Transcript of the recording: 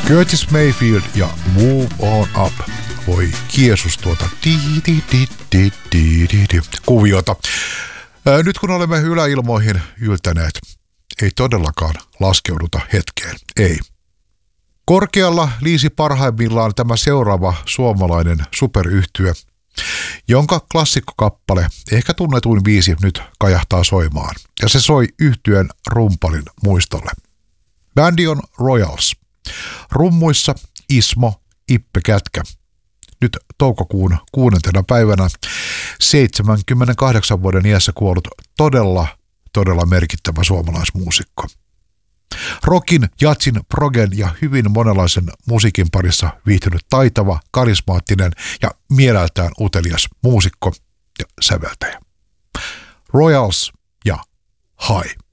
Curtis Mayfield ja Move On Up. Voi Jeesus tuota kuviota. Nyt kun olemme yläilmoihin yltäneet, ei todellakaan laskeuduta hetkeen, ei. Korkealla liisi parhaimmillaan tämä seuraava suomalainen superyhtye, jonka klassikkokappale, ehkä tunnetuin biisi, nyt kajahtaa soimaan. Ja se soi yhtyeen rumpalin muistolle. Bändi on Royals. Rummuissa Ismo Ippe Kätkä. Nyt toukokuun 6. päivänä 78 vuoden iässä kuollut todella merkittävä suomalaismuusikko. Rockin, jatsin, progen ja hyvin monenlaisen musiikin parissa viihtynyt taitava, karismaattinen ja mieleltään utelias muusikko ja säveltäjä. Royals ja High.